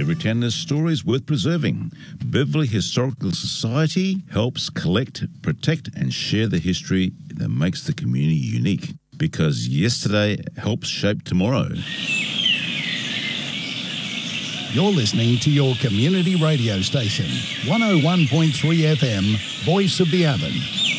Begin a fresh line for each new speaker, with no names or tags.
Every town has stories worth preserving. Beverly Historical Society helps collect, protect, and share the history that makes the community unique. Because yesterday helps shape tomorrow.
You're listening to your community radio station, 101.3 FM, Voice of the Avon.